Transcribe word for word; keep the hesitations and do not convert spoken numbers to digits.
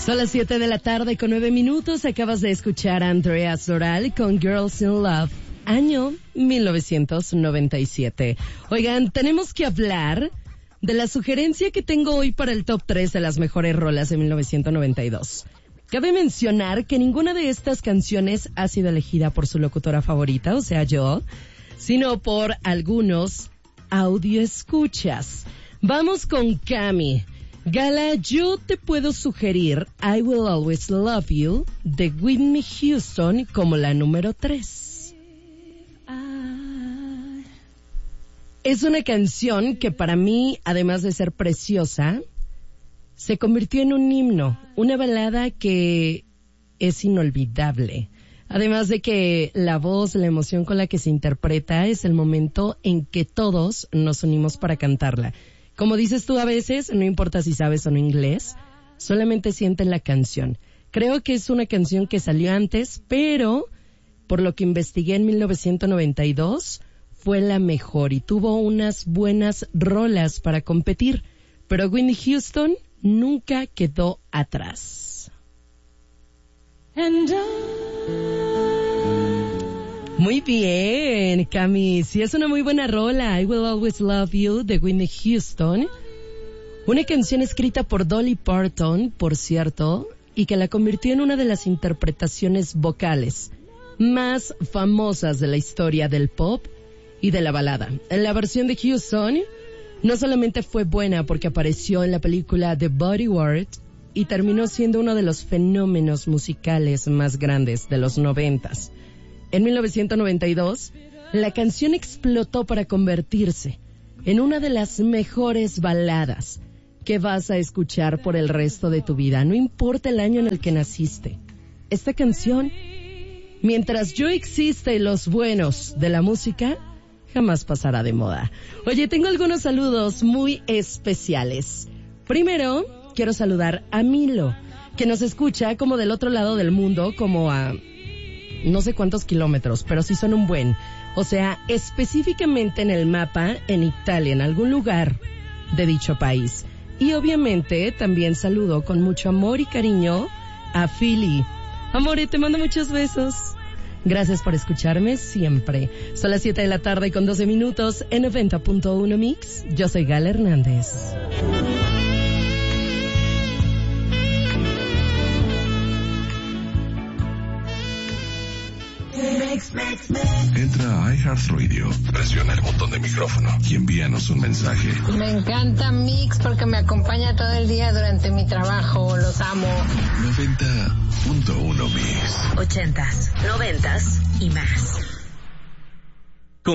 Son las siete de la tarde con nueve minutos. Acabas de escuchar a Andrea Doral con Girls in Love, año mil novecientos noventa y siete. Oigan, tenemos que hablar de la sugerencia que tengo hoy para el top tres de las mejores rolas de mil novecientos noventa y dos. Cabe mencionar que ninguna de estas canciones ha sido elegida por su locutora favorita, o sea yo, sino por algunos audioescuchas. Vamos con Cami. Gala, yo te puedo sugerir I Will Always Love You de Whitney Houston como la número tres. Es una canción que para mí, además de ser preciosa, se convirtió en un himno, una balada que es inolvidable. Además de que la voz, la emoción con la que se interpreta es el momento en que todos nos unimos para cantarla. Como dices tú a veces, no importa si sabes o no inglés, solamente sienten la canción. Creo que es una canción que salió antes, pero por lo que investigué en mil novecientos noventa y dos, fue la mejor y tuvo unas buenas rolas para competir. Pero Whitney Houston nunca quedó atrás. And I... Muy bien, Cami. Sí, es una muy buena rola. I Will Always Love You de Whitney Houston. Una canción escrita por Dolly Parton, por cierto, y que la convirtió en una de las interpretaciones vocales más famosas de la historia del pop y de la balada. En la versión de Houston no solamente fue buena porque apareció en la película The Bodyguard y terminó siendo uno de los fenómenos musicales más grandes de los noventas. En mil novecientos noventa y dos, la canción explotó para convertirse en una de las mejores baladas que vas a escuchar por el resto de tu vida, no importa el año en el que naciste. Esta canción, mientras yo exista y los buenos de la música, jamás pasará de moda. Oye, tengo algunos saludos muy especiales. Primero, quiero saludar a Milo, que nos escucha como del otro lado del mundo, como a no sé cuántos kilómetros, pero sí son un buen. O sea, específicamente en el mapa, en Italia, en algún lugar de dicho país. Y obviamente también saludo con mucho amor y cariño a Philly. Amore, te mando muchos besos. Gracias por escucharme siempre. Son las siete de la tarde con doce minutos en noventa punto uno Mix. Yo soy Gala Hernández. Entra a iHeartRadio, presiona el botón de micrófono y envíanos un mensaje. Me encanta Mix porque me acompaña todo el día durante mi trabajo. Los amo. noventa punto uno Mix. Ochentas, noventas y más.